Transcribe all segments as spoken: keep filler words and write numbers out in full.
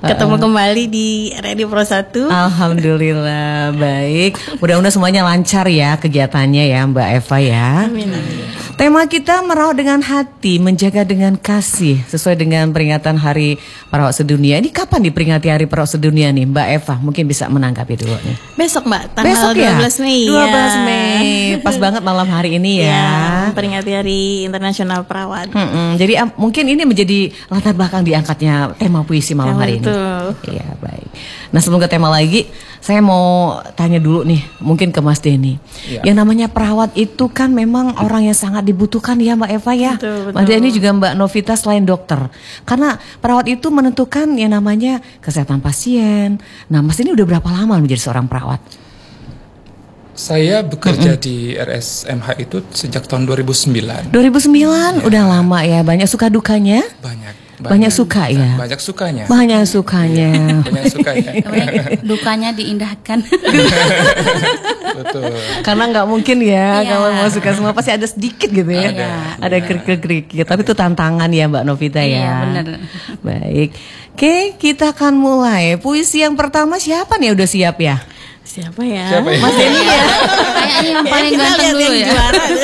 Ketemu kembali di Radio Pro satu. Alhamdulillah, baik. Mudah-mudahan semuanya lancar ya kegiatannya ya Mbak Eva ya. Amin, amin. Tema kita merawat dengan hati, menjaga dengan kasih. Sesuai dengan peringatan Hari Perawat Sedunia. Ini kapan diperingati Hari Perawat Sedunia nih Mbak Eva? Mungkin bisa menanggapi dulu nih. Besok Mbak, tanggal Besok ya? dua belas Mei. dua belas ya. Mei. Pas banget malam hari ini ya. Ya, peringati Hari Internasional Perawat. Mm-mm. Jadi um, mungkin ini menjadi latar belakang diangkatnya tema puisi malam Ya, hari betul. ini. Iya, baik. Nah, sebelum ke tema lagi, saya mau tanya dulu nih, mungkin ke Mas Denny. Ya. Yang namanya perawat itu kan memang orang yang sangat dibutuhkan ya Mbak Eva ya. Betul, betul. Mas Denny juga Mbak Novita selain dokter. Karena perawat itu menentukan yang namanya kesehatan pasien. Nah, Mas ini udah berapa lama menjadi seorang perawat? Saya bekerja mm-hmm. di R S M H itu sejak tahun dua ribu sembilan. dua ribu sembilan, ya. Udah lama ya. Banyak suka dukanya? Banyak. Banyak, banyak suka ya. Banyak sukanya. Banyak sukanya. Ya, banyak sukanya. Dukanya diindahkan. Betul. Karena nggak mungkin ya, ya. kalau mau suka semua pasti ada sedikit gitu ya. Ada, ada ya. kerikil-kerikil. Tapi itu tantangan ya Mbak Novita ya. Iya benar. Baik. Oke, kita akan mulai. Puisi yang pertama siapa nih? Udah siap ya? Siapa ya? Siapa ya? Mas Denny ya. Kayaknya yang paling ganteng dulu ya.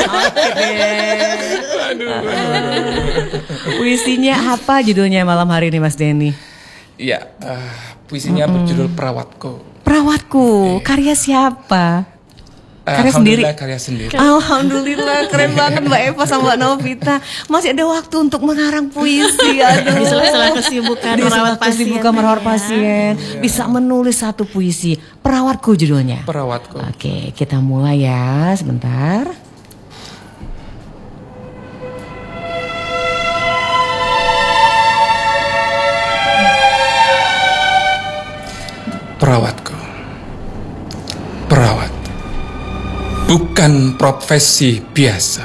Puisinya apa judulnya malam hari ini Mas Denny? Iya, uh, puisinya mm-hmm. berjudul Perawatku. Perawatku, karya siapa? Karya sendiri. Karya sendiri. Alhamdulillah, keren banget Mbak Eva sama Mbak Novita. Masih ada waktu untuk mengarang puisi. Aduh. Di sela-sela kesibukan Di merawat sela-sela pasien. kesibukan merawat ya. pasien. Bisa menulis satu puisi. Perawatku judulnya. Perawatku. Oke, kita mulai ya, sebentar. Perawatku. Perawat bukan profesi biasa.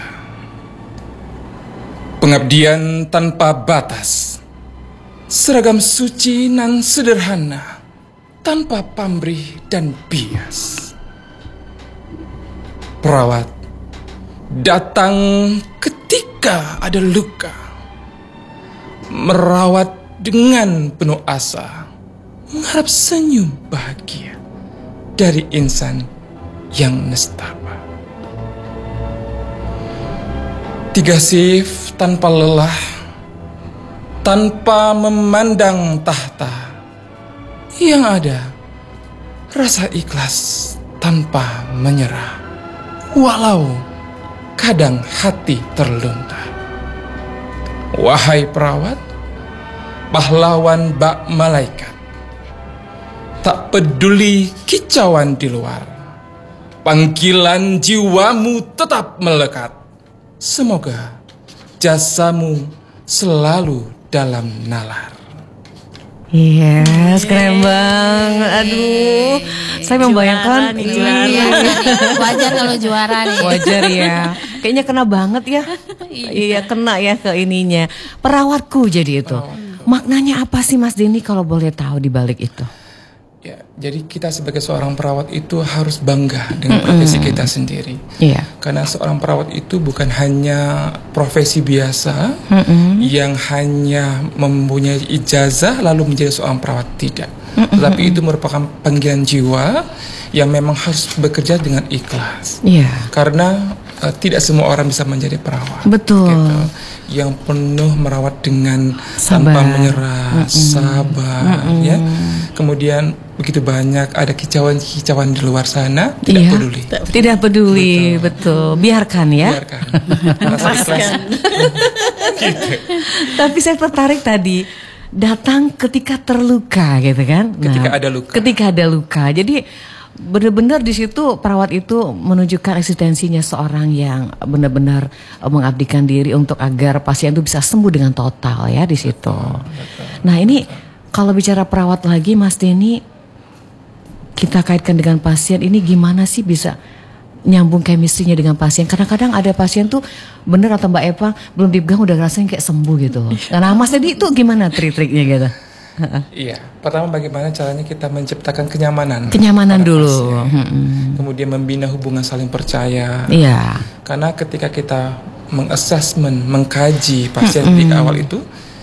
Pengabdian tanpa batas. Seragam suci nan sederhana, tanpa pamrih dan bias. Perawat datang ketika ada luka. Merawat dengan penuh asa. Mengharap senyum bahagia dari insan yang nestapa. Tiga shift tanpa lelah, tanpa memandang tahta. Yang ada rasa ikhlas tanpa menyerah, walau kadang hati terlunta. Wahai perawat, pahlawan bak malaikat, tak peduli kicauan di luar, panggilan jiwamu tetap melekat. Semoga jasamu selalu dalam nalar. Yes, keren banget. Aduh, saya membayangkan Juara nih, juara. Iya, wajar kalau juara nih. Wajar ya. Kayaknya kena banget ya. Iya, kena ya ke ininya. Perawatku jadi itu. Maknanya apa sih Mas Denny kalau boleh tahu di balik itu? Ya, jadi kita sebagai seorang perawat itu harus bangga dengan profesi kita sendiri. Iya. Karena seorang perawat itu bukan hanya profesi biasa Mm-mm. yang hanya mempunyai ijazah lalu menjadi seorang perawat, tidak. Mm-mm. Tetapi itu merupakan panggilan jiwa yang memang harus bekerja dengan ikhlas. Iya. Karena uh, tidak semua orang bisa menjadi perawat. Betul. Gitu. Yang penuh merawat dengan Sabar. tanpa menyerah, Mm-mm. sabar, Mm-mm. ya. Kemudian begitu banyak ada kicauan-kicauan di luar sana, tidak Iya. peduli. Tidak peduli, betul. Biarkan ya. Biarkan. Rasa ikhlas. Gitu. Tapi saya tertarik tadi datang ketika terluka gitu kan. Ketika ada luka. Ketika ada luka. Jadi benar-benar di situ perawat itu menunjukkan eksistensinya seorang yang benar-benar mengabdikan diri untuk agar pasien itu bisa sembuh dengan total ya di situ. Betul. Nah, ini kalau bicara perawat lagi Mas Denny, kita kaitkan dengan pasien ini gimana sih bisa nyambung chemistry-nya dengan pasien? Kadang-kadang ada pasien tuh bener atau Mbak Eva belum dipegang udah rasanya kayak sembuh gitu. Nah, Mas Denny itu gimana trik-triknya gitu? Iya, pertama bagaimana caranya kita menciptakan kenyamanan. Kenyamanan pada dulu. pasien. Hmm. Kemudian membina hubungan saling percaya. Iya. Karena ketika kita mengassessment, mengkaji pasien di awal itu,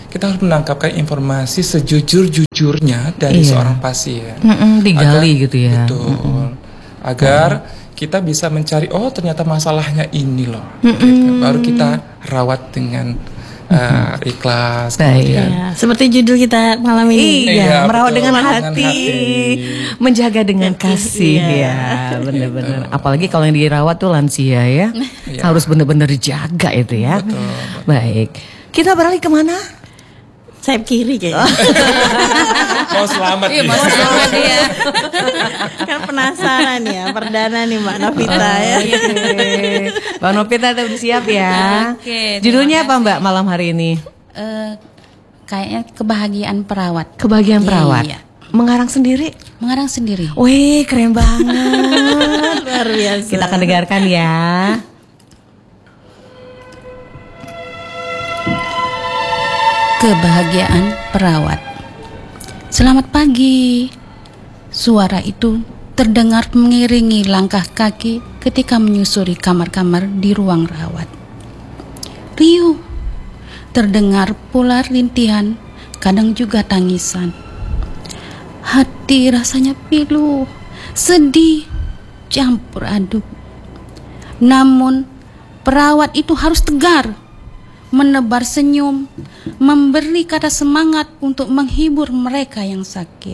kita harus menangkapkan informasi sejujur-jujurnya dari Iya. seorang pasien. Mm-mm, digali Agar- gitu ya. Betul. Agar kita bisa mencari, oh ternyata masalahnya ini loh. Gitu. Baru kita rawat dengan uh, ikhlas. Baik. kemudian- Ya, seperti judul kita malam ini. Iya, Iya, merawat betul. dengan Dengan hati, hati. menjaga dengan kasih Iya. ya, benar-benar. Apalagi kalau yang dirawat tuh lansia ya, Iya. harus benar-benar dijaga itu ya. Betul. Baik, kita beralih kemana? Sayap kiri kayaknya. Mau selamat Iya, nih. mau selamat dia. Kan penasaran ya, perdana nih Mbak Novita ya. Oke, Mbak Novita udah siap ya. Oke, Judulnya terima apa Mbak malam hari ini? Eh, kayaknya kebahagiaan perawat. Kebahagiaan Iya, perawat. iya. Mengarang sendiri. Mengarang sendiri. Wih, keren banget. Luar biasa. Kita akan dengarkan ya. Kebahagiaan perawat. Selamat pagi. Suara itu terdengar mengiringi langkah kaki ketika menyusuri kamar-kamar di ruang rawat. Riuh. Terdengar pula rintihan, kadang juga tangisan. Hati rasanya pilu, sedih, campur aduk. Namun, perawat itu harus tegar, menebar senyum, memberi kata semangat untuk menghibur mereka yang sakit.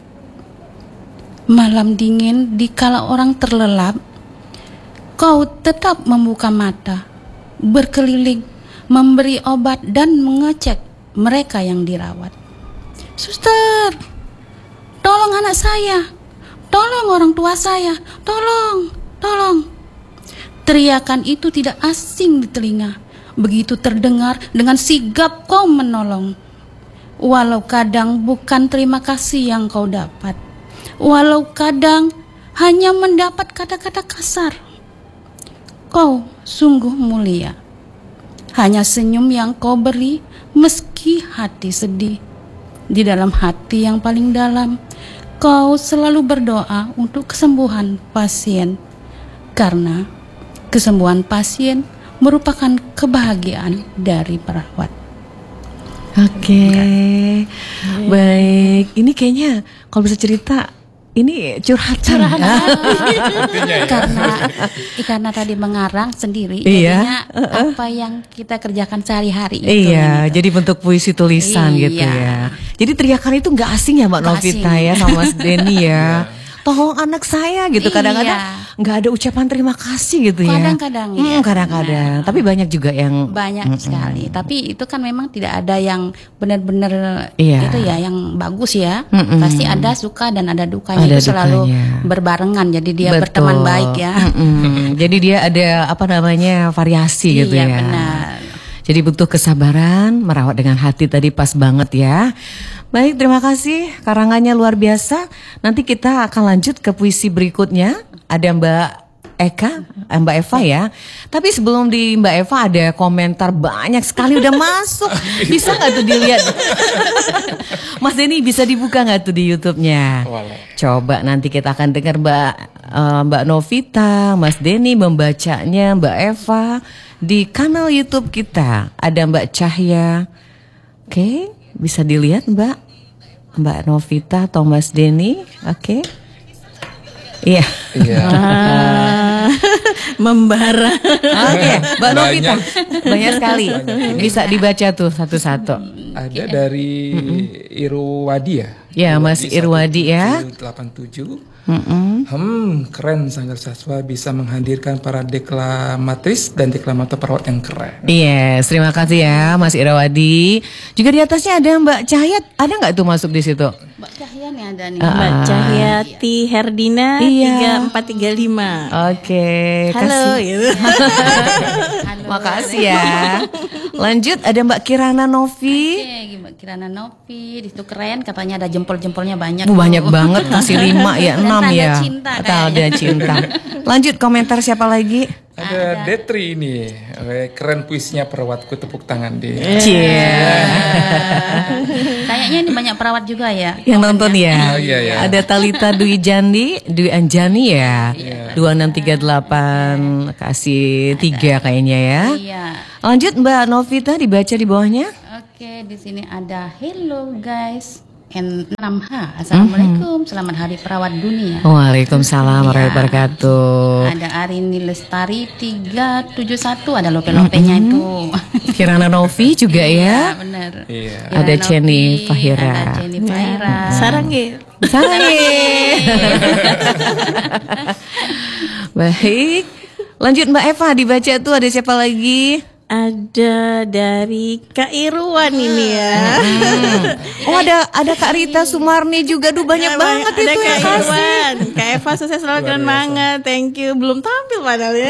Malam dingin dikala orang terlelap, kau tetap membuka mata, berkeliling, memberi obat dan mengecek mereka yang dirawat. Suster, tolong anak saya, tolong orang tua saya, tolong, tolong. Teriakan itu tidak asing di telinga. Begitu terdengar, dengan sigap kau menolong. Walau kadang bukan terima kasih yang kau dapat, walau kadang hanya mendapat kata-kata kasar, kau sungguh mulia. Hanya senyum yang kau beri meski hati sedih. Di dalam hati yang paling dalam, kau selalu berdoa untuk kesembuhan pasien, karena kesembuhan pasien merupakan kebahagiaan dari perawat. Oke, baik. Ini kayaknya kalau bisa cerita, ini curhatan. Intinya ya. Karena karena tadi mengarang sendiri, Iya. jadinya apa yang kita kerjakan sehari-hari itu. Iya, gitu. jadi bentuk puisi tulisan Iya. gitu ya. Jadi teriakan itu nggak asing ya Mbak Nggak Novita asing. ya sama Mas Denny ya. Tolong anak saya gitu. Kadang-kadang Iya. nggak ada ucapan terima kasih gitu ya. Kadang-kadang, Hmm, iya. kadang-kadang. Tapi banyak juga yang banyak sekali. Tapi itu kan memang tidak ada yang benar-benar Iya. itu ya yang bagus ya. Mm-mm. Pasti ada suka dan ada dukanya, Ada itu selalu dukanya. berbarengan. Jadi dia Betul. berteman baik ya. Mm-mm. Jadi dia ada apa namanya variasi gitu Iya, ya. benar. Jadi butuh kesabaran, merawat dengan hati tadi pas banget ya. Baik, terima kasih. Karangannya luar biasa. Nanti kita akan lanjut ke puisi berikutnya. Ada Mbak Eka, eh, Mbak Eva ya. Tapi sebelum di Mbak Eva ada komentar banyak sekali udah masuk. Bisa nggak tuh dilihat? Mas Denny bisa dibuka nggak tuh di YouTube-nya? Boleh. Coba nanti kita akan dengar Mbak eh, Mbak Novita, Mas Denny membacanya, Mbak Eva di kanal YouTube kita. Ada Mbak Cahya. Oke, bisa dilihat Mbak Mbak Novita atau Mas Denny. Oke. Iya. Iya. Ah, membara. Oke, Mbak Novita. Banyak. Banyak sekali. Bisa dibaca tuh satu-satu. Ada dari Irwadi ya. Ya, Mas Irwadi ya. delapan tujuh. Mm-mm. Hmm, keren Sanggar Saswa bisa menghadirkan para deklamatis dan deklamator perawat yang keren. Yes, terima kasih ya Mas Irawadi. Juga di atasnya ada Mbak Cahya. Ada nggak tuh masuk di situ? Mbak Cahya nih ada nih. Mbak Cahyati Herdina Iya. tiga empat tiga lima. Oke, Halo kasih. gitu. Halo. Makasih ya. Lanjut ada Mbak Kirana Novi. Oke, Mbak Kirana Novi, di situ keren, katanya ada jempol-jempolnya banyak. Uh, banyak tuh. banget, kasih lima ya, Dan enam tanda ya. cinta Tanda kayaknya. cinta. Lanjut komentar siapa lagi? Ada Detri ini, Eh, keren puisinya perawatku, tepuk tangan dia. Cie. Kayaknya ini banyak perawat juga ya. Yang nonton ya. Oh, iya, iya. Ada Talita Dwi Jandi, Dwi Anjani ya. dua enam tiga delapan kasih tiga kayaknya ya. Iya. Lanjut Mbak Novita dibaca di bawahnya. Oke, di sini ada hello guys. N enam H. Assalamualaikum. Selamat Hari Perawat Dunia. Waalaikumsalam warahmatullahi wabarakatuh. Ada Arini Lestari tiga tujuh satu, ada lope-lopenya itu. Kirana Novi juga ya. Ya, benar. Iya. Kirana Ada Novi, Jenny Fahira. Ada Jenny Fahira. Sarang ya. Sarangi. Baik. Lanjut Mbak Eva, dibaca tuh ada siapa lagi? Ada dari Kak Irwan ini ya. Oh ada ada Kak Rita Sumarni juga, duh banyak Ya, banget ada itu Kak ya kasih. Irwan. Kak Eva sukses selalu, keren banget. Thank you. Belum tampil padahal ya.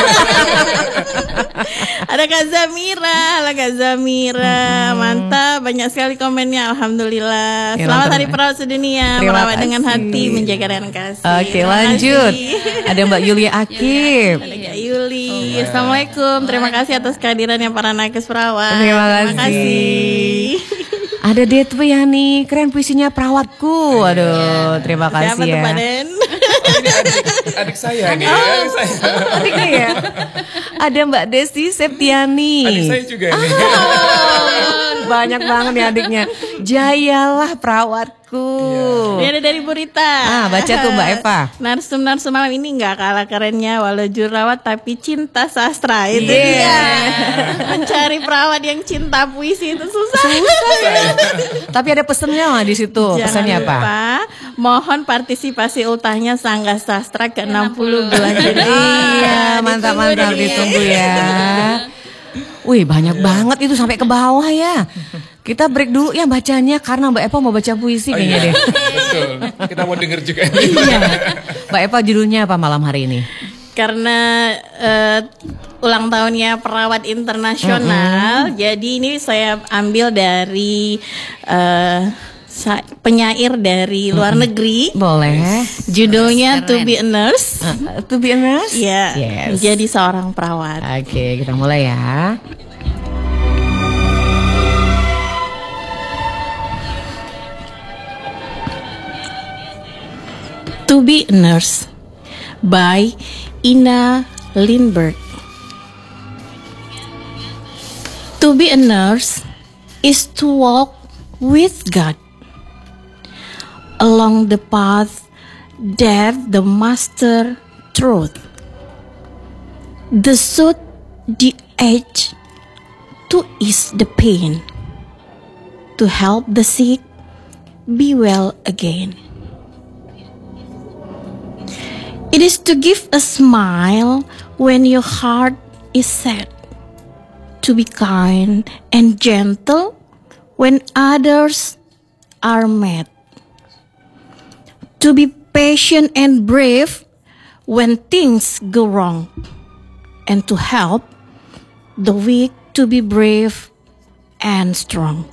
Ada Kak Zamira, halo Kak Zamira. Mantap, banyak sekali komennya. Alhamdulillah. Ya, Selamat mantap. Hari Perawat Sedunia. Terima Merawat dengan kasih. hati, menjaga dengan kasih. Oke Terima lanjut. kasih. Ada Mbak Yulia Akif. Ada Kak Yuli. Assalamualaikum. Terima kasih atas kehadirannya para nakes perawat. Terima Terima kasih. kasih. Ada Detwiyani, keren puisinya perawatku. Aduh, terima kasih Siapa tuh ya. Pak Den? Ini adik, adik saya nih, adik saya. Adiknya ya. Ada Mbak Desti Septiani. Adik saya juga nih. Banyak banget ya adiknya. Jayalah perawatku. Ini ada dari Burita. Ah, baca tuh Mbak Eva. Narsum-narsum malam ini nggak kalah kerennya, walau jurawat tapi cinta sastra itu Yeah. dia. Mencari perawat yang cinta puisi itu susah. Tapi ada pesennya lah di situ. Jangan Pesannya apa? lupa, mohon partisipasi ultahnya Sangga Sastra ke enam puluh bulan ini. Iya, mantap-mantap ditunggu ya. Wih, banyak banget itu sampai ke bawah ya. Kita break dulu ya bacanya karena Mbak Eva mau baca puisi Oh, kayaknya iya. deh. Betul. Kita mau denger juga. Iya. Mbak Eva judulnya apa malam hari ini? Karena eh, ulang tahunnya perawat internasional, jadi ini saya ambil dari eh, sa- penyair dari luar negeri. Boleh. Judulnya To Be a Nurse. Uh, to be a nurse? Ya, Yes. menjadi seorang perawat. Oke, kita mulai ya. To Be a Nurse by Ina Lindberg. To be a nurse is to walk with God along the path that the Master trod, the soothe the edge, to ease the pain, to help the sick be well again. It is to give a smile when your heart is sad, to be kind and gentle when others are mad, to be patient and brave when things go wrong, and to help the weak to be brave and strong.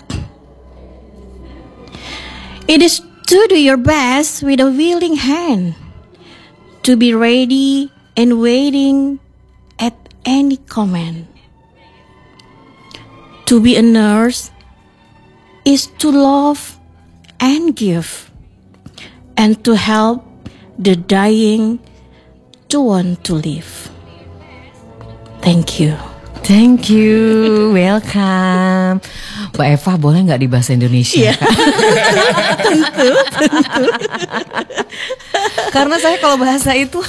It is to do your best with a willing hand, to be ready and waiting at any command. To be a nurse is to love and give, and to help the dying to want to live. Thank you. Thank you, welcome. Mbak Eva boleh nggak di bahasa Indonesia? Iya. tentu, tentu. Karena saya kalau bahasa itu,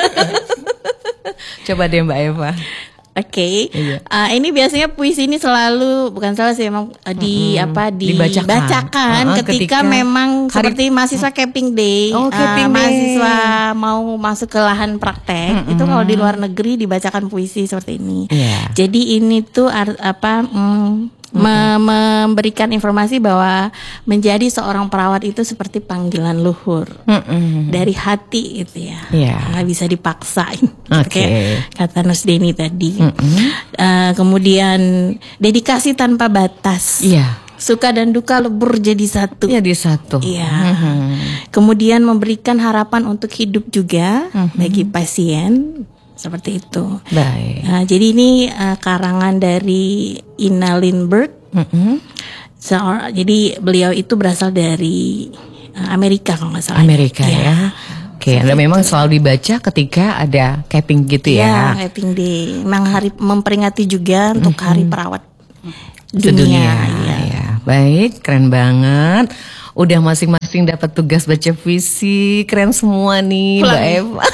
coba deh Mbak Eva. Oke, Iya. Ah, ini biasanya puisi ini selalu bukan salah sih emang uh, di Mm-mm. apa Dibacakan. dibacakan Ah, ketika, ketika memang hari- seperti mahasiswa camping day, Oh, Ah, camping day. mahasiswa mau masuk ke lahan praktek itu kalau di luar negeri dibacakan puisi seperti ini. Iya. Jadi ini tuh ar- apa mm, me- memberikan informasi bahwa menjadi seorang perawat itu seperti panggilan luhur Mm-mm. dari hati gitu ya, Iya. nggak bisa dipaksain. Oke. Kayak kata Nurse Denny tadi. Mm-mm. Uh, kemudian dedikasi tanpa batas. Iya. Suka dan duka lebur jadi satu. Iya di satu. Iya. Mhm. Kemudian memberikan harapan untuk hidup juga Mhm. bagi pasien seperti itu. Baik. Nah, jadi ini uh, karangan dari Ina Lindberg. Mm-mm. Seor- jadi beliau itu berasal dari uh, Amerika kalau nggak salah. Amerika Iya. ya. Oke, Anda memang selalu dibaca ketika ada camping gitu Ya, ya. Camping Day. Memang hari memperingati juga untuk Hari Perawat Sedunia. Dunia. Ya. Baik, keren banget. Udah masing-masing dapat tugas baca puisi. Keren semua nih, Pulang. Mbak Eva.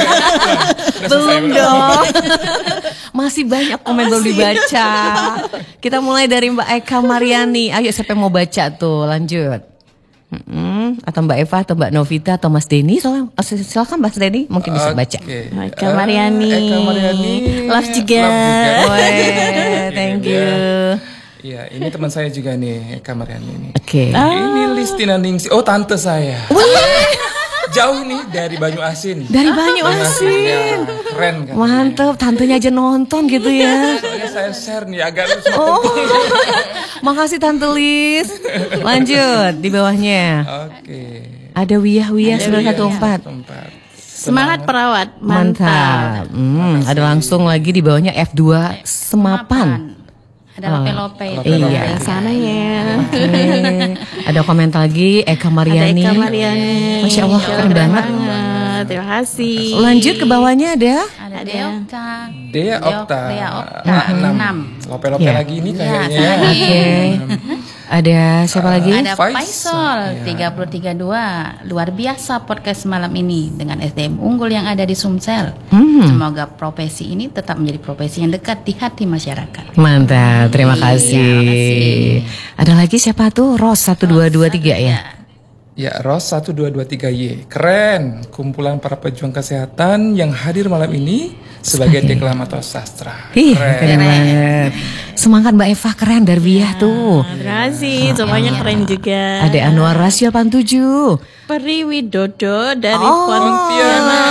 Belum dong. Masih banyak komen belum dibaca. Kita mulai dari Mbak Eka Mariani. Ayo siapa yang mau baca tuh, lanjut. Mm-mm. Atau Mbak Eva atau Mbak Novita atau Mas Denny, soalnya silakan Mas Denny mungkin bisa baca. Oke. Eka Eh, Mariani. Eka Mariani. Love juga. Weh, thank you. Iya, ini teman saya juga nih, Eka Mariani ini. Oke. Ini Listina Ningsi. Oh, tante saya. Jauh nih dari Banyu Asin. Dari Banyu Asin. Ya, keren kan. Mantep, tantenya aja nonton gitu ya. Soalnya saya share nih agak Oh, makasih Tante Lis. Lanjut di bawahnya. Oke. Ada Wiyah Wiyah sembilan satu empat. Tempat. Semangat perawat, mantap. Mantap. Hmm, ada langsung lagi di bawahnya F dua Semapan. Ada lope-lope itu. Iya. Yang sana ya. Oke. Ada komentar lagi Eka Mariani. Ada Eka Mariani. Masya Allah, keren banget. Terima kasih. Lanjut ke bawahnya ada. Ada Deokta. Dea Okta. Dea Okta. Ah, enam. Enam. Lope-lope Ya. lagi ini Ya, kayaknya. saya lagi. Oke. Ada siapa lagi? Ada Faisal, Faisal ya. tiga nol tiga dua. Luar biasa podcast malam ini dengan S D M unggul yang ada di Sumsel. Hmm. Semoga profesi ini tetap menjadi profesi yang dekat di hati masyarakat. Mantap, terima Iya, kasih. makasih. Ada lagi siapa tuh? Ros satu dua dua tiga ya. Ya, Ros satu dua dua tiga Y. Keren. Kumpulan para pejuang kesehatan yang hadir malam ini sebagai deklamator sastra. Ih, keren banget. Semangat Mbak Eva, keren dari Wiyah tuh. Terima kasih, semuanya keren juga. Ada Anwar Rasio delapan tujuh. Peri Widodo dari Oh. Pontianak.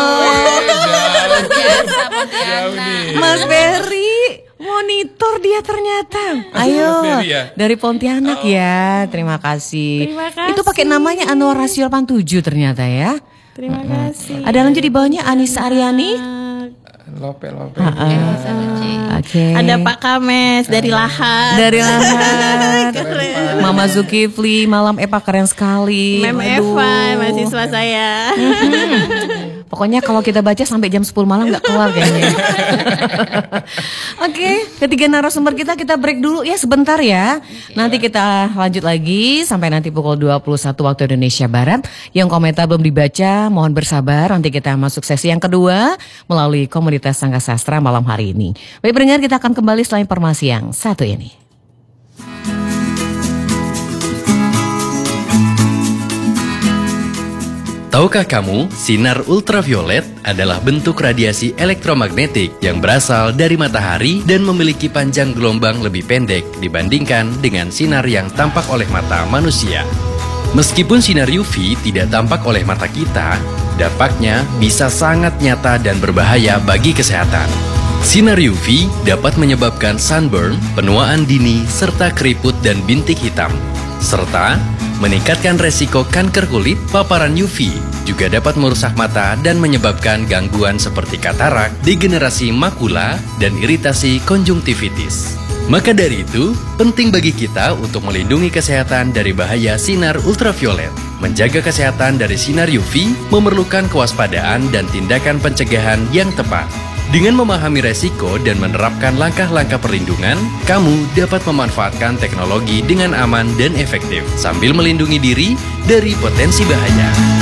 Biasa Pontianak. Mas Berry, monitor dia ternyata. Ayo, Mas Berry ya? dari Pontianak ya. Terima kasih. Terima kasih. Itu pakai namanya Anwar Rasio delapan tujuh ternyata ya. Terima kasih. Ada lanjut di bawahnya Anissa Aryani. Lope-lope. Oke. Ada Pak Kames dari Lahat. Dari Lahat. Mama Zulkifli, malam Eva keren sekali. Mem Aduh. Eva, mahasiswa saya. Pokoknya kalau kita baca sampai jam sepuluh malam nggak keluar kayaknya. Oke, ketiga narasumber kita kita break dulu ya sebentar ya. Nanti kita lanjut lagi sampai nanti pukul dua puluh satu waktu Indonesia Barat. Yang komentar belum dibaca, mohon bersabar. Nanti kita masuk sesi yang kedua melalui komunitas Sangga Sastra malam hari ini. Baik pendengar, kita akan kembali setelah informasi yang satu ini. Tahukah kamu, sinar ultraviolet adalah bentuk radiasi elektromagnetik yang berasal dari matahari dan memiliki panjang gelombang lebih pendek dibandingkan dengan sinar yang tampak oleh mata manusia. Meskipun sinar U V tidak tampak oleh mata kita, dampaknya bisa sangat nyata dan berbahaya bagi kesehatan. Sinar U V dapat menyebabkan sunburn, penuaan dini, serta keriput dan bintik hitam. Serta meningkatkan resiko kanker kulit. Paparan U V juga dapat merusak mata dan menyebabkan gangguan seperti katarak, degenerasi makula, dan iritasi konjungtivitis. Maka dari itu, penting bagi kita untuk melindungi kesehatan dari bahaya sinar ultraviolet. Menjaga kesehatan dari sinar U V memerlukan kewaspadaan dan tindakan pencegahan yang tepat. Dengan memahami resiko dan menerapkan langkah-langkah perlindungan, kamu dapat memanfaatkan teknologi dengan aman dan efektif sambil melindungi diri dari potensi bahaya.